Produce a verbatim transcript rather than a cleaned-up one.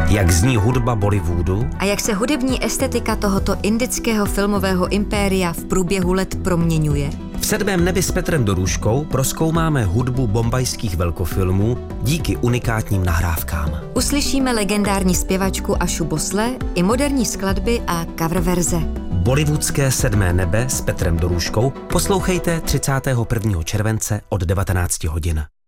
Jak zní hudba Bollywoodu a jak se hudební estetika tohoto indického filmového impéria v průběhu let proměňuje. V Sedmém nebi s Petrem Dorůžkou prozkoumáme hudbu bombajských velkofilmů díky unikátním nahrávkám. Uslyšíme legendární zpěvačku Ašu Bosle i moderní skladby a cover verze. Bollywoodské Sedmé nebe s Petrem Dorůžkou poslouchejte třicátého prvního července od devatenácti hodin.